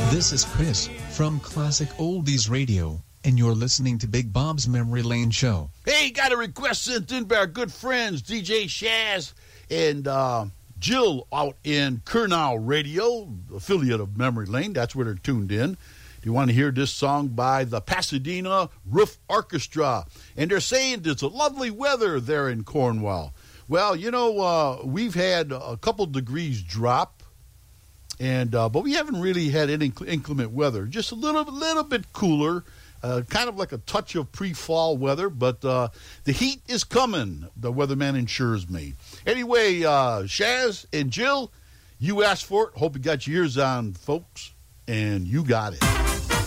This is Chris from Classic Oldies Radio, and you're listening to Big Bob's Memory Lane Show. Hey, got a request sent in by our good friends DJ Shaz and Jill out in Kurnow Radio, affiliate of Memory Lane. That's where they're tuned in. You want to hear this song by the Pasadena Roof Orchestra. And they're saying it's a lovely weather there in Cornwall. Well, you know, we've had a couple degrees drop. And but we haven't really had any inclement weather. Just a little bit cooler, kind of like a touch of pre-fall weather. But the heat is coming, the weatherman ensures me. Anyway, Shaz and Jill, you asked for it. Hope you got your ears on, folks. And you got it.